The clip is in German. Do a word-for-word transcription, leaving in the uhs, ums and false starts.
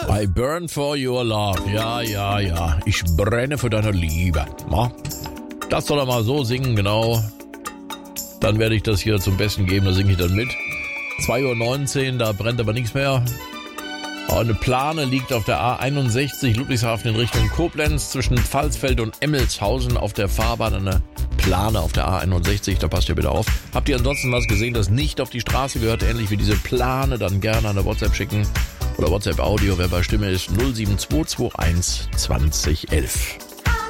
I burn for your love. Ja, ja, ja. Ich brenne für deine Liebe. Na? Das soll er mal so singen, genau. Dann werde ich das hier zum Besten geben, da singe ich dann mit. zwei Uhr neunzehn, da brennt aber nichts mehr. Eine Plane liegt auf der A einundsechzig Ludwigshafen in Richtung Koblenz zwischen Pfalzfeld und Emmelshausen auf der Fahrbahn. Eine Plane auf der A einundsechzig, da passt ihr bitte auf. Habt ihr ansonsten was gesehen, das nicht auf die Straße gehört, ähnlich wie diese Plane, dann gerne eine WhatsApp schicken oder WhatsApp Audio, wer bei Stimme ist, null sieben zwei zwei eins zwanzig elf.